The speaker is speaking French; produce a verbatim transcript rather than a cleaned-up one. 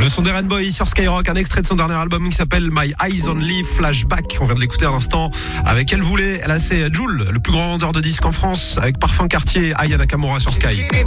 Le son d'Eren Boy sur Skyrock, un extrait de son dernier album qui s'appelle My Eyes Only Flashback. On vient de l'écouter à l'instant avec Elle Voulait. Là, c'est Jul, le plus grand vendeur de disques en France, avec Parfum Cartier, Aya Nakamura sur Sky.